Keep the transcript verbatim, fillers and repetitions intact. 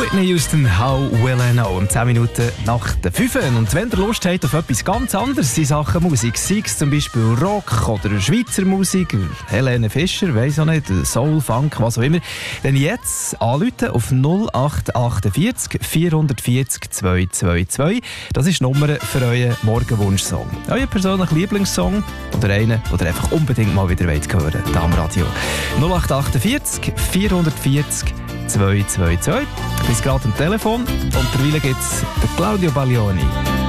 Whitney Houston, How Will I Know? Um zehn Minuten nach der fünf. Und wenn ihr Lust habt auf etwas ganz anderes in Sachen Musik, sei es zum Beispiel Rock oder Schweizer Musik, Helene Fischer, weiss auch nicht, Soul, Funk, was auch immer, dann jetzt anrufen auf null acht achtundvierzig vierhundertvierzig zweihundertzweiundzwanzig. Das ist die Nummer für euren Morgenwunsch-Song. Euer persönlicher Lieblingssong oder einen, den ihr einfach unbedingt mal wieder hören wollt, hier am Radio. null acht achtundvierzig vierhundertvierzig zweihundertzweiundzwanzig. Bis gerade am Telefon und derweil gibt es Claudio Baglioni.